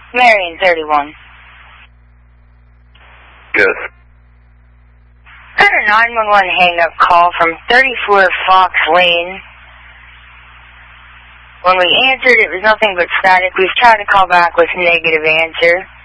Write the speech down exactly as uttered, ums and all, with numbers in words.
Marion thirty-one. Good. Got a nine one one hang-up call from thirty-four Fox Lane. When we answered, it was nothing but static. We've tried to call back with a negative answer.